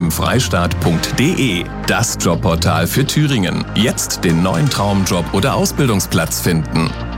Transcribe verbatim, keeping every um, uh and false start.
m freistaat punkt de. Das Jobportal für Thüringen. Jetzt den neuen Traumjob oder Ausbildungsplatz finden.